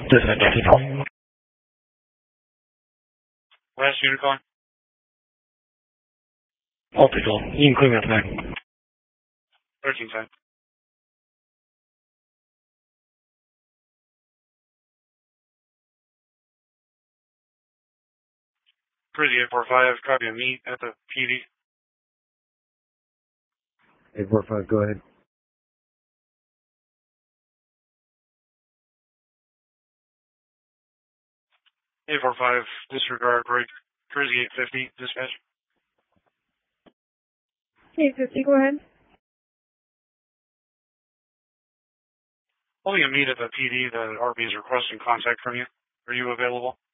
This is Deputy. Last unit calling. Optical. You can clear me out the back. 1310. Cruise 845, copy a meet at the PD. 845, go ahead. 845, disregard break. Cruise 850, dispatch. 850, go ahead. Holding a meet at the PD, the RB is requesting contact from you. Are you available?